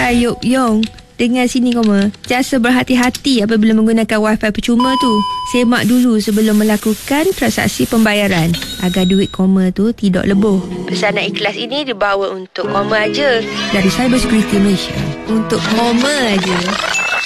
Hai Yop Yong, dengar sini koma. Jasa berhati-hati apabila menggunakan wifi percuma tu. Semak dulu sebelum melakukan transaksi pembayaran agar duit koma tu tidak lebur. Pesanan ikhlas ini dibawa untuk koma aja dari Cyber Security Malaysia. Untuk koma aja.